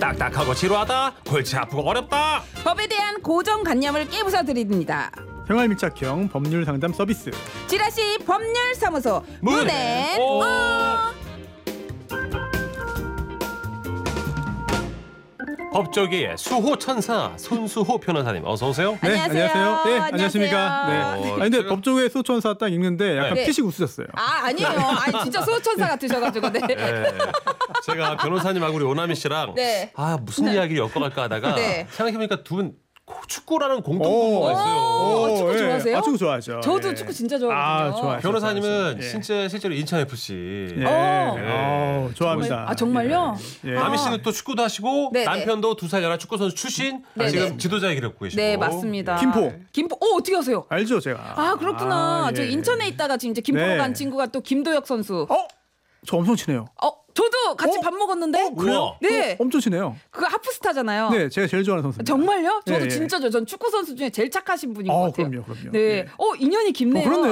딱딱하고 지루하다. 골치 아프고 어렵다. 법에 대한 고정관념을 깨부숴 드립니다. 생활 밀착형 법률 상담 서비스. 지라시 법률사무소 문앤 법조계의 수호 천사 손수호 변호사님 어서 오세요. 네, 안녕하세요. 네, 안녕하십니까. 네. 안녕하세요. 아니, 근데 제가- 법조계 소천사 딱 읽는데 약간 네. 피식 웃으셨어요. 아니에요. 아니 진짜 수호천사 같으셔가지고 네. 네. 제가 변호사님하고 우리 오나미 씨랑 네. 무슨 이야기를 엮어갈까 하다가 네. 생각해보니까 두 분 축구라는 공통분모가 있어요. 축구 예. 좋아하세요? 축구 좋아하죠. 저도 예. 축구 진짜 좋아하거든요. 좋아요. 변호사님은 예. 진짜 실제로 인천 FC. 예. 좋아합니다. 아 정말요? 예. 나미 씨는 또 축구도 하시고 네네. 남편도 2살 연하 축구 선수 출신. 네네. 지금 지도자의 길을 걷고 계시고. 네 맞습니다. 김포. 김포. 어떻게 하세요? 알죠, 제가. 아 그렇구나. 예. 저 인천에 있다가 지금 이제 김포로 네. 간 친구가 또 김도혁 선수. 저 엄청 친해요. 저도 같이 어? 밥 먹었는데. 그래요? 네. 엄청 친해요. 그거 하프스타잖아요. 네, 제가 제일 좋아하는 선수입니다. 정말요? 저도 예, 예. 진짜죠. 전 축구 선수 중에 제일 착하신 분인 것 같아요. 그럼요. 네. 예. 인연이 깊네요. 그렇네요.